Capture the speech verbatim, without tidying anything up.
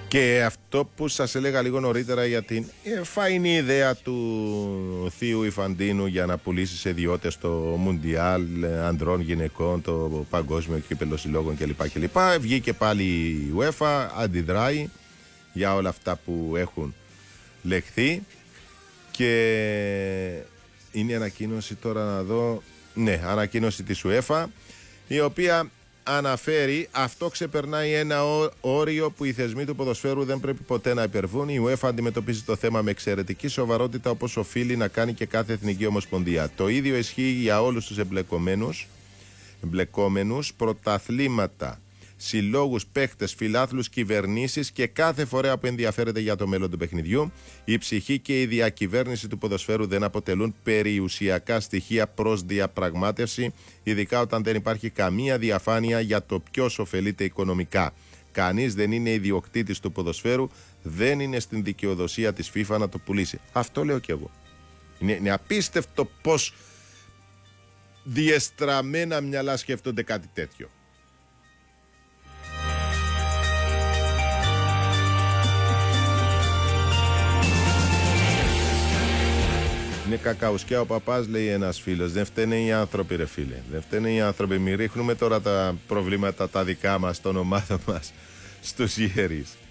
Και αυτό που σας έλεγα λίγο νωρίτερα για την φαϊνή ιδέα του θείου Ιφαντίνου για να πουλήσει σε ιδιώτες το Μουντιάλ ανδρών γυναικών, το παγκόσμιο κύπελλο συλλόγων κλπ. κλπ. Βγήκε πάλι η UEFA, αντιδράει για όλα αυτά που έχουν λεχθεί και είναι ανακοίνωση τώρα να δω, ναι, ανακοίνωση της UEFA, η οποία αναφέρει αυτό ξεπερνάει ένα όριο που οι θεσμοί του ποδοσφαίρου δεν πρέπει ποτέ να υπερβούν. Η UEFA αντιμετωπίζει το θέμα με εξαιρετική σοβαρότητα, όπως οφείλει να κάνει και κάθε εθνική ομοσπονδία. Το ίδιο ισχύει για όλους τους εμπλεκομένους, εμπλεκόμενους, πρωταθλήματα, συλλόγους, παίχτες, φιλάθλους, κυβερνήσεις και κάθε φορέα που ενδιαφέρεται για το μέλλον του παιχνιδιού. Η ψυχή και η διακυβέρνηση του ποδοσφαίρου δεν αποτελούν περιουσιακά στοιχεία προς διαπραγμάτευση, ειδικά όταν δεν υπάρχει καμία διαφάνεια για το ποιος ωφελείται οικονομικά. Κανείς δεν είναι ιδιοκτήτης του ποδοσφαίρου, δεν είναι στην δικαιοδοσία της FIFA να το πουλήσει. Αυτό λέω και εγώ. Είναι, είναι απίστευτο πως διεστραμμένα μυαλά σκέφτονται κάτι τέτοιο. Είναι κακαουσκιά ο παπάς, λέει ένας φίλος. Δεν φταίνε οι άνθρωποι, ρε φίλε. Δεν φταίνε οι άνθρωποι. Μη ρίχνουμε τώρα τα προβλήματα τα δικά μας, των ομάδων μας, στους ιερείς.